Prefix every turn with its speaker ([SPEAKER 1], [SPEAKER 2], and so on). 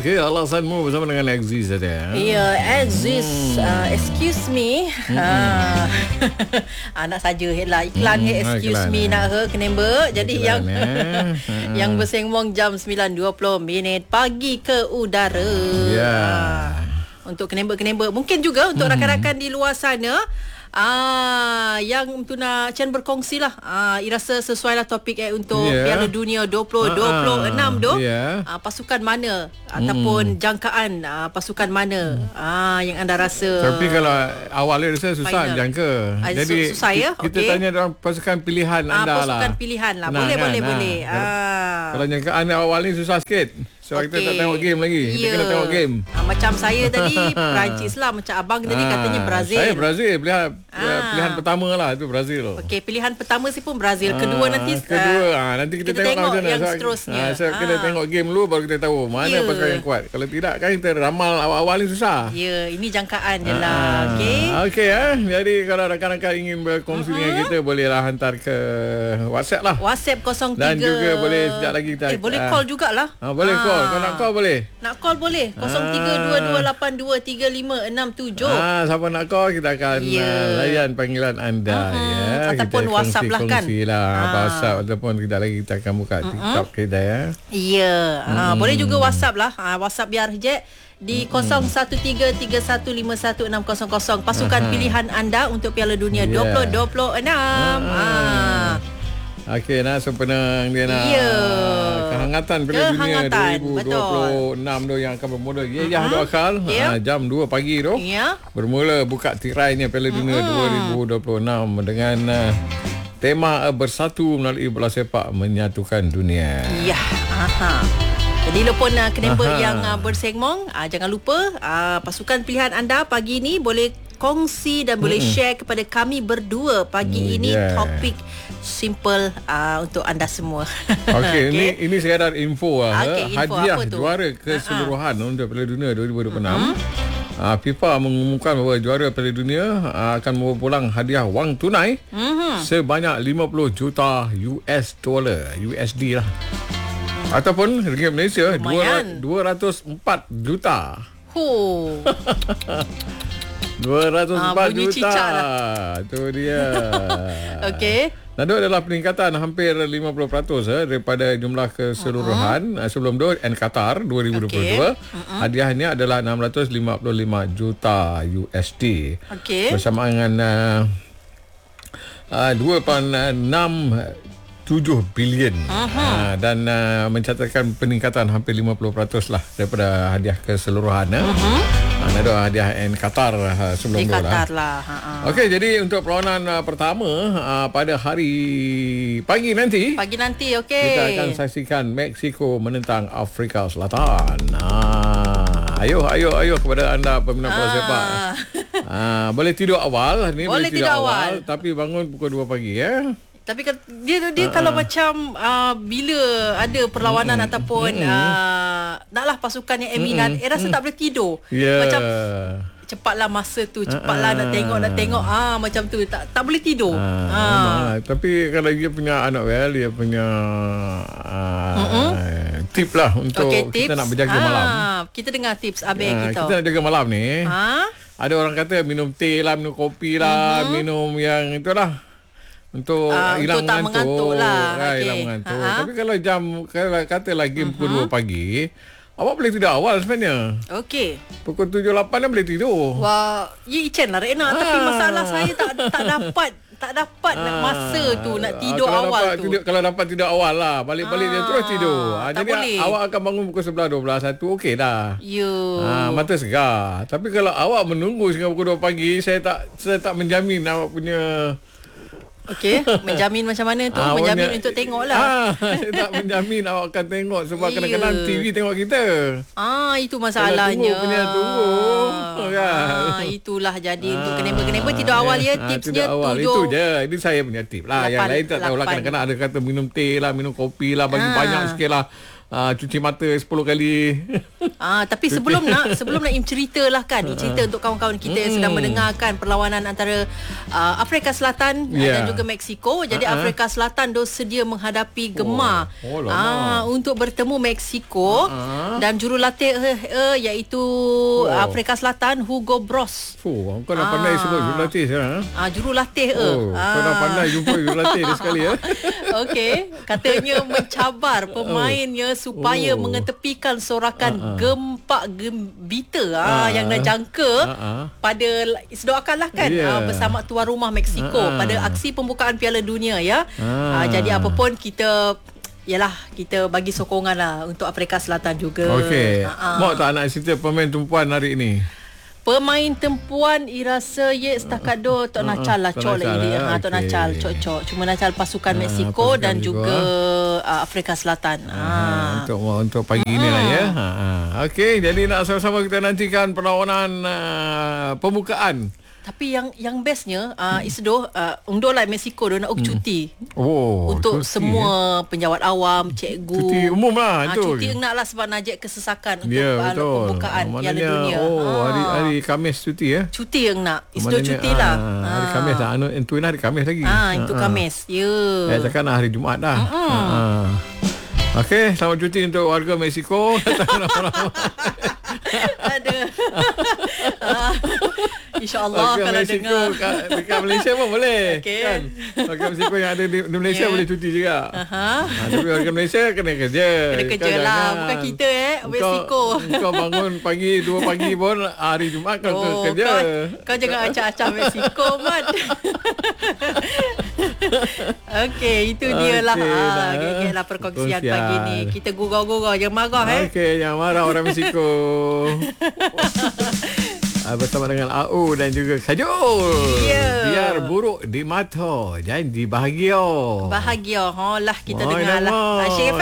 [SPEAKER 1] Okey, alasanmu bersama dengan Exis saja.
[SPEAKER 2] Ya, Exis. Excuse me. Nak saja lah iklan excuse me nak kenapa. Jadi iklan, yang bersengwong jam 9.20 minit pagi ke udara.
[SPEAKER 1] Ya.
[SPEAKER 2] Untuk kenapa. Mungkin juga untuk rakan-rakan di luar sana yang tu nak Chan berkongsi lah. Rasa sesuai lah topik untuk Piala Dunia 2026 tu. Pasukan mana ataupun jangkaan pasukan mana yang anda rasa.
[SPEAKER 1] Tapi kalau awalnya rasa susah jangka. Jadi
[SPEAKER 2] susah ya.
[SPEAKER 1] Kita tanya dalam pasukan pilihan anda lah.
[SPEAKER 2] Pasukan pilihan lah. Boleh.
[SPEAKER 1] Kalau jangkaan awalnya susah sikit. So kita tak tengok game lagi. Kita kena tengok game.
[SPEAKER 2] Macam saya tadi Perancis lah. Macam abang tadi katanya Brazil.
[SPEAKER 1] Saya Brazil. Pilihan pertama lah itu Brazil.
[SPEAKER 2] Okey, pilihan pertama si pun Brazil. Kedua nanti
[SPEAKER 1] nanti kita tengok macam mana.
[SPEAKER 2] Yang seterusnya.
[SPEAKER 1] Saya kena tengok game dulu baru kita tahu mana pasukan yang kuat. Kalau tidak kan kita ramal awal-awal ni susah.
[SPEAKER 2] Ya, ini jangkaan je lah.
[SPEAKER 1] Okey jadi kalau rakan-rakan ingin berkongsi dengan kita bolehlah hantar ke WhatsApp lah.
[SPEAKER 2] WhatsApp 03.
[SPEAKER 1] Dan juga boleh sekejap lagi kita
[SPEAKER 2] boleh call jugalah.
[SPEAKER 1] Boleh call. Kau nak call boleh?
[SPEAKER 2] Nak call boleh. 0322823567.
[SPEAKER 1] Siapa nak call kita akan layan panggilan anda
[SPEAKER 2] ataupun
[SPEAKER 1] kita
[SPEAKER 2] WhatsApp lah kan.
[SPEAKER 1] WhatsApp ataupun kita lagi kita akan buka TikTok kita
[SPEAKER 2] boleh juga WhatsApp lah. WhatsApp biar je di 011331516000 pasukan pilihan anda untuk Piala Dunia 2026.
[SPEAKER 1] Okey, sempena dia nak kehangatan Piala Dunia 2026 tu yang akan bermula tu akal jam 2 pagi tu. Bermula buka tirainya Piala Dunia 2026 dengan tema bersatu melalui bola sepak menyatukan dunia. Jadi lupun kenapa yang bersengmong, jangan lupa pasukan pilihan anda pagi ni boleh kongsi dan boleh share kepada kami berdua pagi ini. Topik simple untuk anda semua. Okey, ini sekadar info hadiah
[SPEAKER 2] info
[SPEAKER 1] juara keseluruhan untuk Piala Dunia 2026. FIFA mengumumkan bahawa juara Piala Dunia akan membawa pulang hadiah wang tunai sebanyak 50 juta US dollar, USD lah. Ataupun ringgit Malaysia 204 juta. 204 juta. Itu dia.
[SPEAKER 2] Okey.
[SPEAKER 1] Itu adalah peningkatan hampir 50% daripada jumlah keseluruhan sebelum tu Qatar 2022. Hadiahnya adalah 655 juta USD. Bersama dengan 2.67 bilion dan mencatatkan peningkatan hampir 50% lah daripada hadiah keseluruhan. Ada hadiah Qatar sebelum tu lah. Okey, jadi untuk perlawanan pertama pada hari pagi nanti kita akan saksikan Mexico menentang Afrika Selatan. Ayo kepada anda peminat bola sepak. Boleh tidur awal ni, boleh tidur awal tapi bangun pukul 2 pagi
[SPEAKER 2] Tapi dia kalau macam bila ada perlawanan ataupun naklah pasukan yang eminat, rasa tak boleh tidur. Macam cepatlah masa tu, cepatlah nak tengok macam tu, tak boleh tidur.
[SPEAKER 1] Tapi kalau dia punya anak dia punya tip lah untuk kita nak berjaga malam.
[SPEAKER 2] Kita dengar tips abang kita.
[SPEAKER 1] Kita nak jaga malam ni. Ada orang kata minum teh lah, minum kopi lah, minum yang itulah untuk hilang mengantuk lah. Hilang mengantuk. Tapi kalau katalah game pukul 2 pagi, awak boleh tidur awal sebenarnya. Okey. Pukul 7-8 dah boleh tidur.
[SPEAKER 2] Wah, Ichan lah Rena. Tapi masalah saya tak dapat masa tu nak tidur awal tu.
[SPEAKER 1] Kalau dapat tidur awal lah, balik-balik dia terus tidur. Jadi
[SPEAKER 2] boleh.
[SPEAKER 1] Awak akan bangun pukul 11, 12, 1 okey dah. Mata segar. Tapi kalau awak menunggu sehingga pukul 2 pagi, saya tak menjamin awak punya.
[SPEAKER 2] Okey, menjamin macam mana tu? Menjamin untuk tengok lah.
[SPEAKER 1] Saya tak menjamin awak akan tengok sebab kadang-kadang TV tengok kita.
[SPEAKER 2] Itu masalahnya.
[SPEAKER 1] Tunggu kan.
[SPEAKER 2] Itulah jadi untuk kenapa tidur awal tipsnya
[SPEAKER 1] awal
[SPEAKER 2] 7.
[SPEAKER 1] Itu je. Ini saya punya tip lah.
[SPEAKER 2] 8,
[SPEAKER 1] yang lain tak tahulah, kadang-kadang ada kata minum teh lah, minum kopi lah, bagi banyak sikit lah. cuci mata 10 kali.
[SPEAKER 2] Tapi sebelum nak Im ceritalah kan, cerita untuk kawan-kawan kita yang sedang mendengarkan perlawanan antara Afrika Selatan dan juga Mexico. Jadi Afrika Selatan sedia menghadapi Gemar untuk bertemu Mexico dan jurulatih iaitu Afrika Selatan Hugo Broos.
[SPEAKER 1] Kau dah pandai sebut jurulatih sekarang.
[SPEAKER 2] Jurulatih
[SPEAKER 1] kau dah pandai jumpa jurulatih dia sekali ya.
[SPEAKER 2] Okey, katanya mencabar pemainnya supaya mengetepikan sorakan gempak gembita yang dah jangka pada doakanlah kan bersama tuan rumah Mexico pada aksi pembukaan Piala Dunia ya. Jadi apa pun kita bagi sokongan lah untuk Afrika Selatan juga.
[SPEAKER 1] Okey. Mak tak nak cerita pemain tumpuan hari ini.
[SPEAKER 2] Pemain tempuan rasa setakat Tok Nacal lah cok lagi dia. Tok Nacal cok. Cuma Nacal pasukan Mexico dan juga Afrika Selatan.
[SPEAKER 1] Untuk pagi ni lah ya. Okey, jadi nak sama-sama kita nantikan perlawanan pembukaan.
[SPEAKER 2] Tapi yang bestnya Isdo undur lah Mexico dia nak cuti. Untuk cuti, semua penjawat awam, cikgu.
[SPEAKER 1] Cuti umum lah tu.
[SPEAKER 2] Cuti nak lah sebab najak kesesakan untuk pembukaan Piala Dunia.
[SPEAKER 1] Hari Khamis cuti ya.
[SPEAKER 2] Cuti yang nak. Isdo cuti lah.
[SPEAKER 1] Hari Khamis lah. Itu hari Khamis lagi.
[SPEAKER 2] Itu Khamis. Ya.
[SPEAKER 1] Cakap nak hari Jumaat dah. Okey, selamat cuti untuk warga Mexico.
[SPEAKER 2] Ada. InsyaAllah kalau
[SPEAKER 1] Mexico,
[SPEAKER 2] dengar
[SPEAKER 1] dekat Malaysia pun boleh
[SPEAKER 2] kan?
[SPEAKER 1] Warga Mexico yang ada di Malaysia boleh cuti juga. Tapi warga Malaysia kena kerja.
[SPEAKER 2] Kena kerja lah. Bukan kita Mexico.
[SPEAKER 1] Kau bangun pagi 2 pagi pun hari Jumaat kau kerja.
[SPEAKER 2] Kau jangan acak-acak Mexico Mat. Okey, itu dia lah. Gigitlah perkongsian pagi ni. Kita gurau-gurau, jangan marah
[SPEAKER 1] Okey, jangan marah orang Mexico. Bersama dengan AU dan juga Kajol. Biar buruk di mata, janji bahagia.
[SPEAKER 2] Lah kita dengar lah. Syekh